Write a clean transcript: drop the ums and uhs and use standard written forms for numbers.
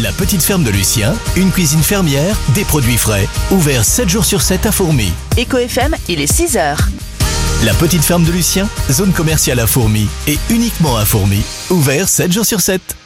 La petite ferme de Lucien, une cuisine fermière, des produits frais. Ouvert 7 jours sur 7 à Fourmies. Éco FM, il est 6h. La petite ferme de Lucien, zone commerciale à Fourmies et uniquement à Fourmies. Ouvert 7 jours sur 7.